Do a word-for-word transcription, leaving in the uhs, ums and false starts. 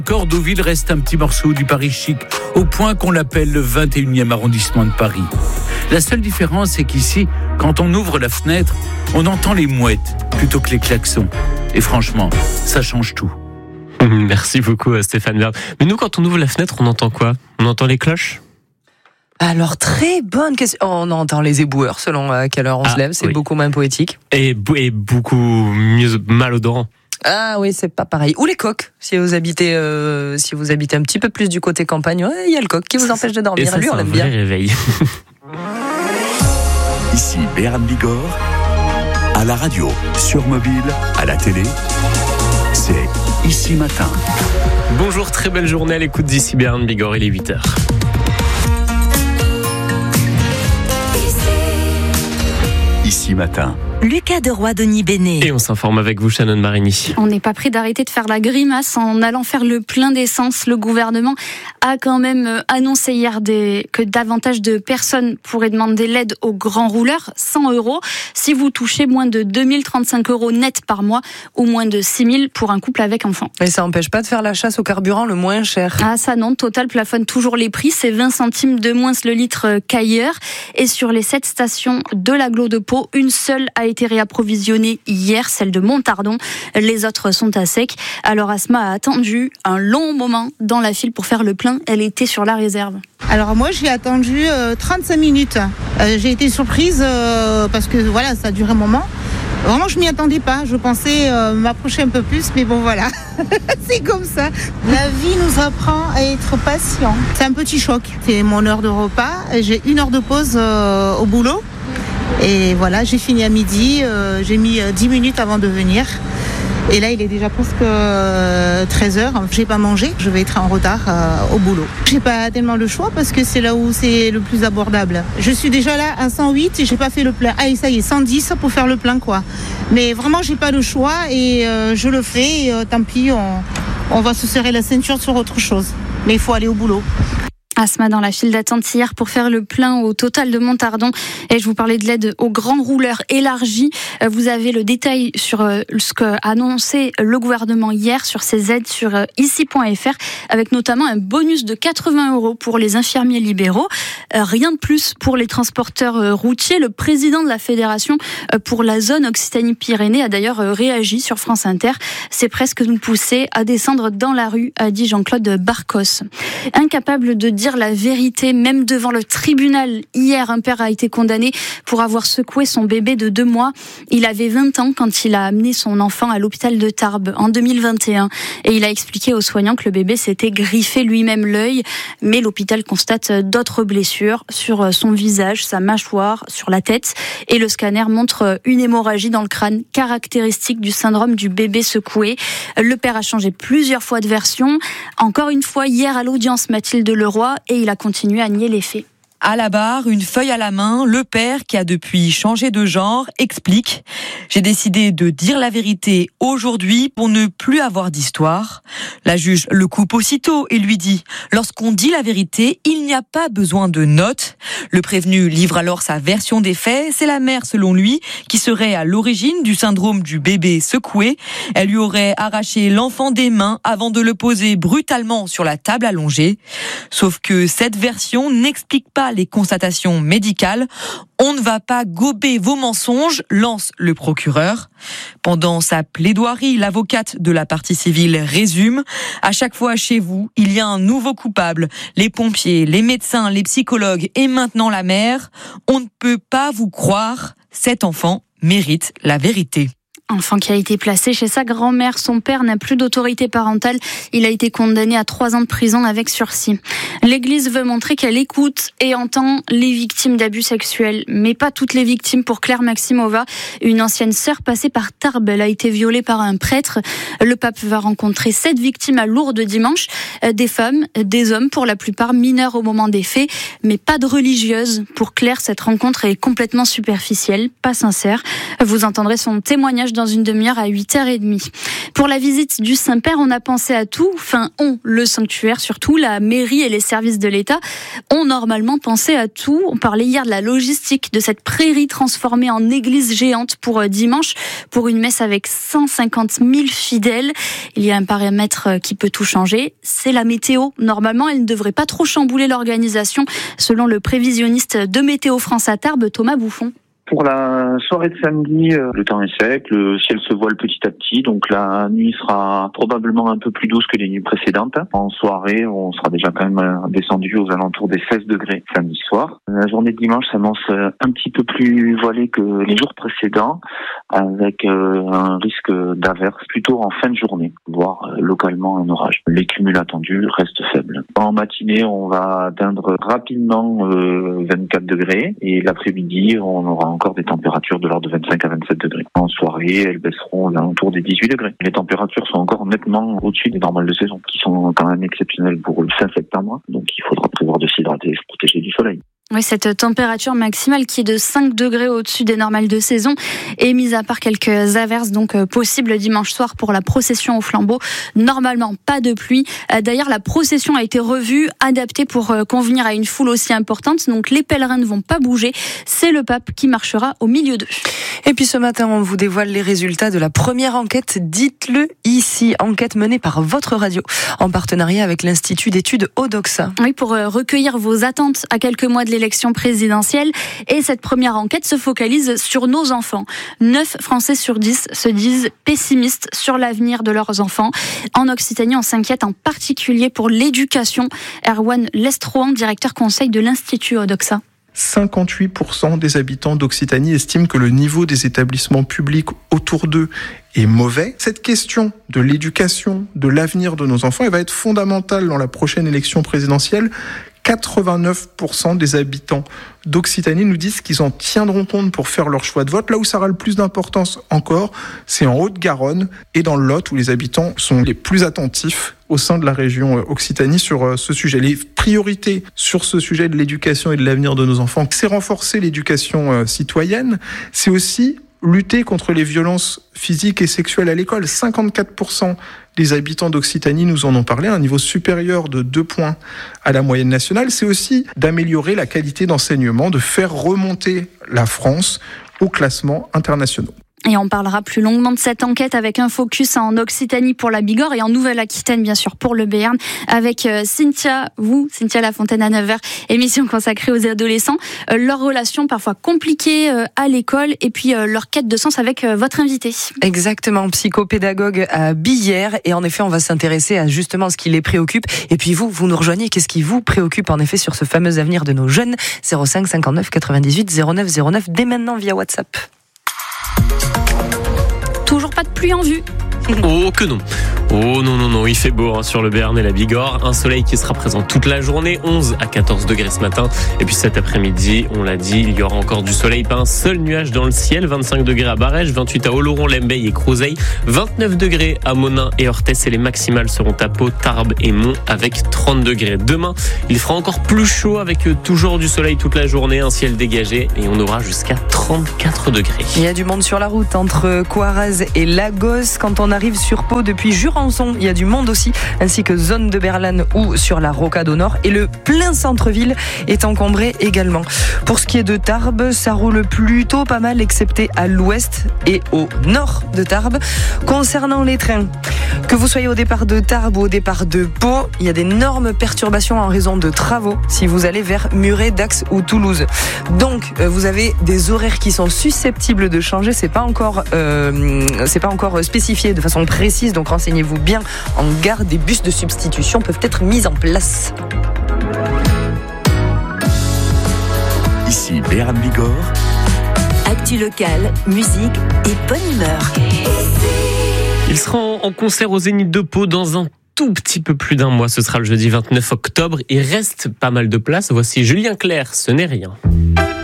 Encore, Deauville reste un petit morceau du Paris chic, au point qu'on l'appelle le vingt et unième arrondissement de Paris. La seule différence, c'est qu'ici, quand on ouvre la fenêtre, on entend les mouettes plutôt que les klaxons. Et franchement, ça change tout. Merci beaucoup Stéphane Verne. Mais nous, quand on ouvre la fenêtre, on entend quoi ? On entend les cloches ? Alors, très bonne question. Oh, on entend les éboueurs selon à quelle heure on ah, se lève, c'est oui. beaucoup moins poétique. Et, et beaucoup mieux malodorant. Ah oui, c'est pas pareil. Ou les coqs, si vous habitez, euh, si vous habitez un petit peu plus du côté campagne, il ouais, y a le coq qui vous empêche de dormir. Et ça, lui, c'est on un aime vrai bien. Réveil. Ici Béran Bigorre, à la radio, sur mobile, à la télé, c'est Ici Matin. Bonjour, très belle journée à l'écoute d'ici Béran Bigorre, il est huit heures. Ici Matin. Lucas Deroy, Denis Bénet. Et on s'informe avec vous, Shannon Marini. On n'est pas prêt d'arrêter de faire la grimace en allant faire le plein d'essence. Le gouvernement a quand même annoncé hier des, que davantage de personnes pourraient demander l'aide aux grands rouleurs, cent euros, si vous touchez moins de deux mille trente-cinq euros net par mois ou moins de six mille pour un couple avec enfant. Mais ça n'empêche pas de faire la chasse au carburant le moins cher. Ah ça non, Total plafonne toujours les prix, c'est vingt centimes de moins le litre qu'ailleurs. Et sur les sept stations de l'agglo de Pau, une seule a été réapprovisionnée hier, celle de Montardon. Les autres sont à sec. Alors Asma a attendu un long moment dans la file pour faire le plein. Elle était sur la réserve. Alors moi j'ai attendu euh, trente-cinq minutes. Euh, j'ai été surprise euh, parce que voilà, ça a duré un moment. Vraiment je m'y attendais pas. Je pensais euh, m'approcher un peu plus, mais bon voilà. C'est comme ça. La vie nous apprend à être patient. C'est un petit choc. C'est mon heure de repas. J'ai une heure de pause euh, au boulot. Et voilà, j'ai fini à midi, euh, j'ai mis dix minutes avant de venir. Et là, il est déjà presque euh, treize heures. J'ai pas mangé, je vais être en retard euh, au boulot. J'ai pas tellement le choix parce que c'est là où c'est le plus abordable. Je suis déjà là à cent huit et j'ai pas fait le plein. Ah, et ça y est, cent dix pour faire le plein, quoi. Mais vraiment, j'ai pas le choix et euh, je le fais. Et, euh, tant pis, on, on va se serrer la ceinture sur autre chose. Mais il faut aller au boulot. Asma dans la file d'attente hier pour faire le plein au Total de Montardon. Et je vous parlais de l'aide aux grands rouleurs élargie. Vous avez le détail sur ce qu'a annoncé le gouvernement hier sur ces aides sur ici point f r, avec notamment un bonus de quatre-vingts euros pour les infirmiers libéraux. Rien de plus pour les transporteurs routiers. Le président de la Fédération pour la zone Occitanie-Pyrénées a d'ailleurs réagi sur France Inter. C'est presque nous pousser à descendre dans la rue, a dit Jean-Claude Barcos. Incapable de dire la vérité, même devant le tribunal. Hier, un père a été condamné pour avoir secoué son bébé de deux mois. Il avait vingt ans quand il a amené son enfant à l'hôpital de Tarbes en deux mille vingt et un. Et il a expliqué aux soignants que le bébé s'était griffé lui-même l'œil. Mais l'hôpital constate d'autres blessures sur son visage, sa mâchoire, sur la tête. Et le scanner montre une hémorragie dans le crâne, caractéristique du syndrome du bébé secoué. Le père a changé plusieurs fois de version. Encore une fois, hier à l'audience, Mathilde Leroy, et il a continué à nier les faits. À la barre, une feuille à la main, le père, qui a depuis changé de genre, explique « J'ai décidé de dire la vérité aujourd'hui pour ne plus avoir d'histoire ». La juge le coupe aussitôt et lui dit « Lorsqu'on dit la vérité, il n'y a pas besoin de notes ». Le prévenu livre alors sa version des faits. C'est la mère, selon lui, qui serait à l'origine du syndrome du bébé secoué. Elle lui aurait arraché l'enfant des mains avant de le poser brutalement sur la table allongée. Sauf que cette version n'explique pas les constatations médicales. On ne va pas gober vos mensonges, lance le procureur. Pendant sa plaidoirie, l'avocate de la partie civile résume « À chaque fois chez vous, il y a un nouveau coupable. Les pompiers, les médecins, les psychologues et maintenant la mère. On ne peut pas vous croire. Cet enfant mérite la vérité. » Enfant qui a été placé chez sa grand-mère. Son père n'a plus d'autorité parentale. Il a été condamné à trois ans de prison avec sursis. L'Église veut montrer qu'elle écoute et entend les victimes d'abus sexuels. Mais pas toutes les victimes. Pour Claire Maximova, une ancienne sœur passée par Tarbes, elle a été violée par un prêtre. Le pape va rencontrer sept victimes à Lourdes dimanche. Des femmes, des hommes, pour la plupart mineurs au moment des faits, mais pas de religieuses. Pour Claire, cette rencontre est complètement superficielle, pas sincère. Vous entendrez son témoignage dans dans une demi-heure à huit heures trente. Pour la visite du Saint-Père, on a pensé à tout. Enfin, on, le sanctuaire surtout, la mairie et les services de l'État ont normalement pensé à tout. On parlait hier de la logistique de cette prairie transformée en église géante pour dimanche, pour une messe avec cent cinquante mille fidèles. Il y a un paramètre qui peut tout changer, c'est la météo. Normalement, elle ne devrait pas trop chambouler l'organisation, selon le prévisionniste de Météo France à Tarbes, Thomas Bouffon. Pour la soirée de samedi, euh, le temps est sec, le ciel se voile petit à petit, donc la nuit sera probablement un peu plus douce que les nuits précédentes. En soirée, on sera déjà quand même descendu aux alentours des seize degrés samedi soir. La journée de dimanche s'annonce un petit peu plus voilée que les jours précédents, avec euh, un risque d'averse plutôt en fin de journée, voire euh, localement un orage. Les cumuls attendus restent faibles. En matinée, on va atteindre rapidement euh, vingt-quatre degrés, et l'après-midi, on aura encore des températures de l'ordre de vingt-cinq à vingt-sept degrés. En soirée, elles baisseront aux alentours des dix-huit degrés. Les températures sont encore nettement au-dessus des normales de saison, qui sont quand même exceptionnelles pour le fin septembre. Donc il faudra prévoir de s'hydrater et se protéger du soleil. Oui, cette température maximale qui est de cinq degrés au-dessus des normales de saison, et mis à part quelques averses donc euh, possibles dimanche soir pour la procession au flambeau. Normalement, pas de pluie. Euh, d'ailleurs, la procession a été revue, adaptée pour euh, convenir à une foule aussi importante. Donc les pèlerins ne vont pas bouger. C'est le pape qui marchera au milieu d'eux. Et puis ce matin, on vous dévoile les résultats de la première enquête. Dites-le ici, enquête menée par votre radio en partenariat avec l'Institut d'études Odoxa. Oui, pour euh, recueillir vos attentes à quelques mois de l'élection présidentielle. Et cette première enquête se focalise sur nos enfants. neuf Français sur dix se disent pessimistes sur l'avenir de leurs enfants. En Occitanie, on s'inquiète en particulier pour l'éducation. Erwan Lestrohan, directeur conseil de l'Institut Odoxa. cinquante-huit pour cent des habitants d'Occitanie estiment que le niveau des établissements publics autour d'eux est mauvais. Cette question de l'éducation, de l'avenir de nos enfants, elle va être fondamentale dans la prochaine élection présidentielle. quatre-vingt-neuf pour cent des habitants d'Occitanie nous disent qu'ils en tiendront compte pour faire leur choix de vote. Là où ça aura le plus d'importance encore, c'est en Haute-Garonne et dans le Lot, où les habitants sont les plus attentifs au sein de la région Occitanie sur ce sujet. Les priorités sur ce sujet de l'éducation et de l'avenir de nos enfants, c'est renforcer l'éducation citoyenne, c'est aussi lutter contre les violences physiques et sexuelles à l'école. cinquante-quatre pour cent des habitants d'Occitanie nous en ont parlé, un niveau supérieur de deux points à la moyenne nationale. C'est aussi d'améliorer la qualité d'enseignement, de faire remonter la France aux classements internationaux. Et on parlera plus longuement de cette enquête avec un focus en Occitanie pour la Bigorre et en Nouvelle-Aquitaine, bien sûr, pour le Béarn, avec Cynthia, vous, Cynthia Lafontaine à neuf heures, émission consacrée aux adolescents, euh, leurs relations parfois compliquées euh, à l'école et puis euh, leur quête de sens avec euh, votre invité. Exactement, psychopédagogue à Billère. Et en effet, on va s'intéresser à justement ce qui les préoccupe. Et puis vous, vous nous rejoignez. Qu'est-ce qui vous préoccupe en effet sur ce fameux avenir de nos jeunes? zéro cinq cinquante-neuf quatre-vingt-dix-huit zéro neuf zéro neuf, dès maintenant via WhatsApp. Toujours pas de pluie en vue. Oh que non. Oh non non non, il fait beau hein, sur le Béarn et la Bigorre, un soleil qui sera présent toute la journée, onze à quatorze degrés ce matin, et puis cet après-midi, on l'a dit, il y aura encore du soleil, pas un seul nuage dans le ciel, vingt-cinq degrés à Barège, vingt-huit à Oloron, Lembeil et Crozet, vingt-neuf degrés à Monin et Orthès, et les maximales seront à Pau, Tarbes et Mont avec trente degrés. Demain, il fera encore plus chaud avec toujours du soleil toute la journée, un ciel dégagé, et on aura jusqu'à trente-quatre degrés. Il y a du monde sur la route entre Coiraz et Lagos quand on arrive sur Pau depuis Jurançon. Il y a du monde aussi, ainsi que zone de Berlane ou sur la Rocade au nord. Et le plein centre-ville est encombré également. Pour ce qui est de Tarbes, ça roule plutôt pas mal, excepté à l'ouest et au nord de Tarbes. Concernant les trains, que vous soyez au départ de Tarbes ou au départ de Pau, il y a d'énormes perturbations en raison de travaux si vous allez vers Muret, Dax ou Toulouse. Donc, vous avez des horaires qui sont susceptibles de changer. C'est pas encore, euh, c'est pas encore spécifié de façon précise, donc renseignez-vous bien en gare. Des bus de substitution peuvent être mis en place. Ici Béarn Bigorre. Actu locale, musique et bonne humeur. Il sera en concert au Zénith de Pau dans un tout petit peu plus d'un mois. Ce sera le jeudi vingt-neuf octobre. Il reste pas mal de place. Voici Julien Clerc, ce n'est rien.